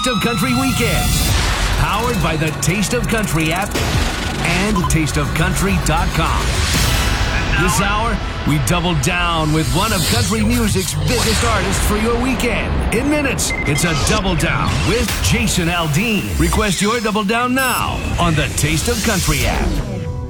Taste of Country Weekends. Powered by the Taste of Country app and tasteofcountry.com. This hour, we double down with one of country music's biggest artists for your weekend. In minutes, it's a Double Down with Jason Aldean. Request your Double Down now on the Taste of Country app.